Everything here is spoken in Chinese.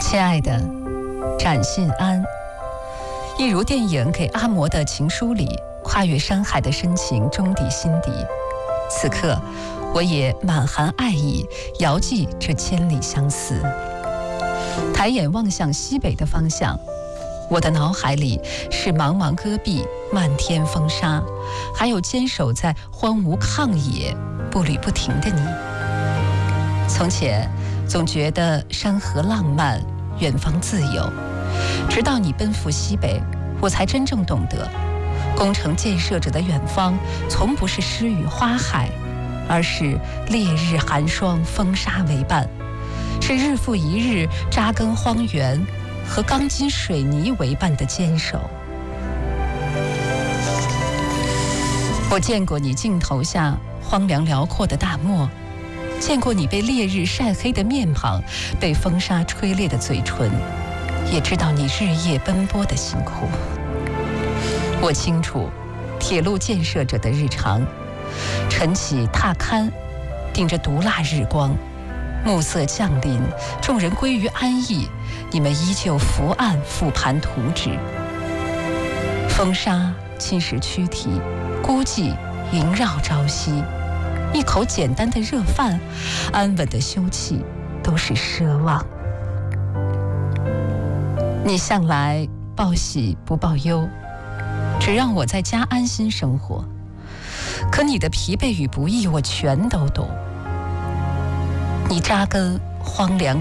亲爱的，展信安，一如电影给阿嬷的情书里跨越山海的深情终抵心底。此刻，我也满含爱意，遥寄这千里相思。抬眼望向西北的方向，我的脑海里是茫茫戈壁、漫天风沙，还有坚守在荒芜旷野、步履不停的你。从前总觉得山河浪漫，远方自由，直到你奔赴西北，我才真正懂得，工程建设者的远方从不是诗与花海，而是烈日寒霜、风沙为伴，是日复一日扎根荒原和钢筋水泥为伴的坚守。我见过你镜头下荒凉辽阔的大漠，见过你被烈日晒黑的面庞，被风沙吹裂的嘴唇，也知道你日夜奔波的辛苦。我清楚铁路建设者的日常，晨起踏勘，顶着毒辣日光，暮色降临，众人归于安逸，你们依旧伏案复盘图纸。风沙侵蚀躯体，孤寂萦绕朝夕，一口简单的热饭，安稳的休憩，都是奢望。你向来报喜不报忧，只让我在家安心生活。可你的疲惫与不易，我全都懂。你扎根荒凉